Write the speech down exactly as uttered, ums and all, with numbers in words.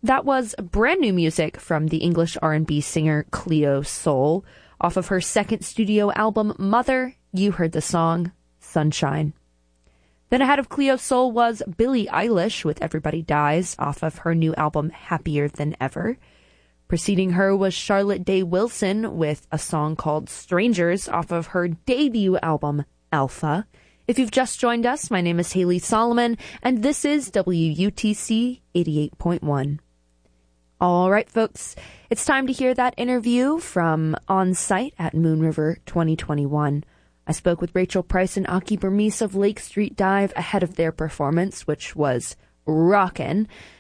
That was brand new music from the English R and B singer Cleo Sol. Off of her second studio album, Mother, you heard the song Sunshine. Then ahead of Cleo Sol was Billie Eilish with Everybody Dies off of her new album Happier Than Ever. Preceding her was Charlotte Day Wilson with a song called Strangers off of her debut album Alpha. If you've just joined us, my name is Haley Solomon, and this is W U T C eighty-eight point one. All right, folks, it's time to hear that interview from On Site at Moon River twenty twenty-one. I spoke with Rachel Price and Aki Bermise of Lake Street Dive ahead of their performance, which was rockin'.